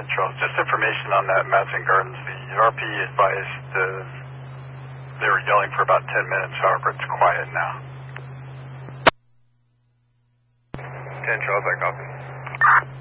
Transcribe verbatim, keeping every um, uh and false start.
Charles, just information on that Madison Gardens. The R P advised uh, they were yelling for about ten minutes, however, it's quiet now. ten Charles, I copy.